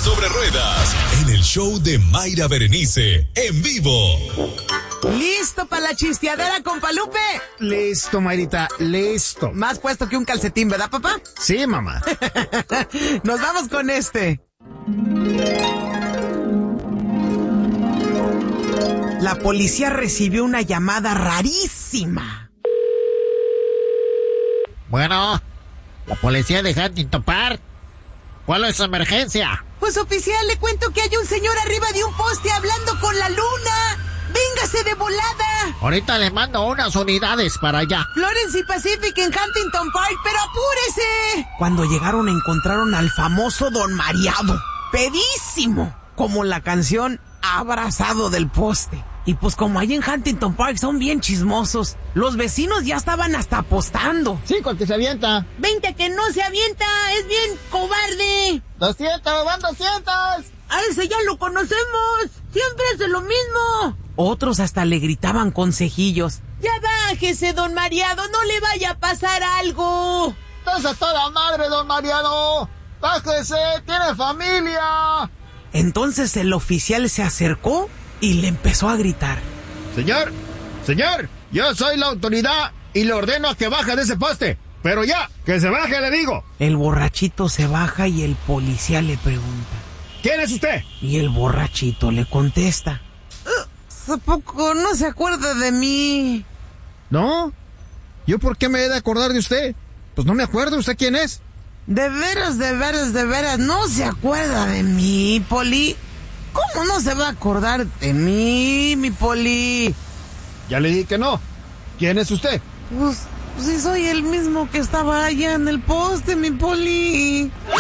sobre ruedas en el show de Mayra Berenice en vivo. ¿Listo para la chisteadera, compa Lupe? Listo, Mayrita, listo. Más puesto que un calcetín, ¿verdad, papá? Sí, mamá. Nos vamos con este. La policía recibió una llamada rarísima. Bueno, la policía de Huntington Park. ¿Cuál es su emergencia? Pues oficial, le cuento que hay un señor arriba de un poste hablando con la luna. ¡Véngase de volada! Ahorita le mando unas unidades para allá. Florence y Pacific en Huntington Park, pero apúrese. Cuando llegaron encontraron al famoso Don Mariado, pedísimo, como la canción Abrazado del Poste. Y pues como ahí en Huntington Park son bien chismosos, los vecinos ya estaban hasta apostando. Sí, con que se avienta. 20 que no se avienta, es bien cobarde. 200, van 200. A ese ya lo conocemos, siempre hace lo mismo. Otros hasta le gritaban consejillos. Ya bájese, don Mariado, no le vaya a pasar algo. Entonces toda madre, don Mariado. Bájese, tiene familia. Entonces el oficial se acercó y le empezó a gritar. Señor, yo soy la autoridad y le ordeno a que baje de ese poste. Pero ya, que se baje, le digo. El borrachito se baja y el policía le pregunta. ¿Quién es usted? Y el borrachito le contesta. ¿A poco no se acuerda de mí? No, ¿yo por qué me he de acordar de usted? Pues no me acuerdo, ¿usted quién es? De veras, no se acuerda de mí, Poli. ¿Cómo no se va a acordar de mí, mi Poli? Ya le dije que no. ¿Quién es usted? Pues sí soy el mismo que estaba allá en el poste, mi Poli.